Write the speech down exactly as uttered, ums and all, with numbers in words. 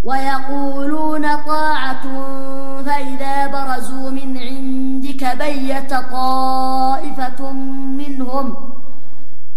ويقولون طاعة فإذا برزوا من عندك بيت طائفة